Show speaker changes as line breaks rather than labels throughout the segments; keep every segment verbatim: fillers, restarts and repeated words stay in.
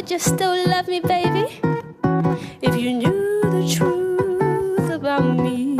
would you still love me, baby? If you knew the truth about me.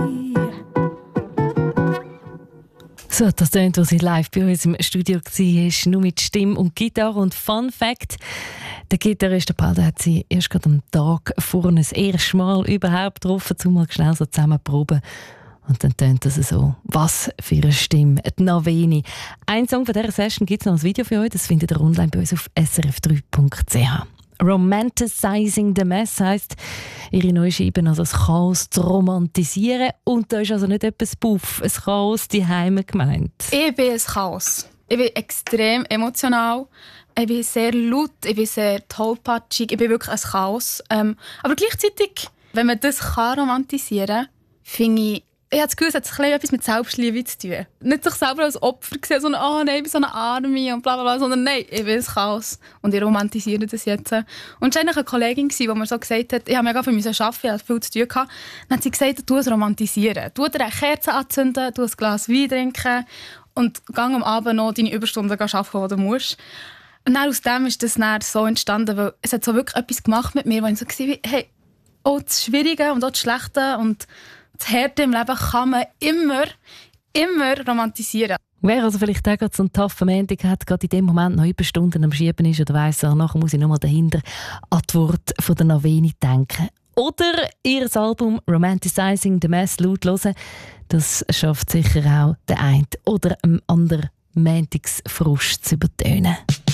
So, das tönt, als sie live bei uns im Studio war, nur mit Stimme und Gitarre. Und Fun Fact: der Gitarrist, der Paul, der hat sie erst gerade am Tag vor das erste Mal überhaupt getroffen, um mal schnell so zusammen zu proben. Und dann tönt das so. Was für eine Stimme. Die Naveni. Ein Song von dieser Session gibt es noch als Video für euch. Das findet ihr online bei uns auf s r f drei punkt c h. Romanticizing the Mess heisst, ihre neue Scheibe also das Chaos zu romantisieren. Und da ist also nicht etwas Puff, ein Chaos die Heime gemeint.
Ich bin ein Chaos. Ich bin extrem emotional. Ich bin sehr laut, ich bin sehr tollpatschig. Ich bin wirklich ein Chaos. Ähm, aber gleichzeitig, wenn man das kann romantisieren kann, finde ich, ich habe das Gefühl, es hat etwas mit Selbstliebe zu tun. Nicht sich selber als Opfer sehen, sondern «Oh nein, ich bin so eine Arme» und bla bla bla, sondern «Nein, ich bin ein Chaos und ich romantisiere das jetzt». Und es war eigentlich eine Kollegin, die mir so gesagt hat, ich habe mega viel arbeiten, ich hatte viel zu tun. Dann hat sie gesagt, du es romantisieren. Du dir eine Kerze anzünden, du ein Glas Wein trinken und geh am Abend noch deine Überstunden arbeiten, die du musst. Und dann aus dem ist das dann so entstanden, weil es hat so wirklich etwas gemacht mit mir, wo ich so war, hey, auch das Schwierige und auch das Schlechte und das Härte im Leben kann man immer, immer romantisieren.
Wer also vielleicht auch gerade so einen taffen Montag hat, gerade in dem Moment noch Überstunden am Schieben ist oder weiss, ah, nachher muss ich nochmal dahinter an die Worte von der Naveni denken. Oder ihr Album «Romanticizing the Mess» laut hören. Das schafft sicher auch der eine oder andere Montagsfrust zu übertönen.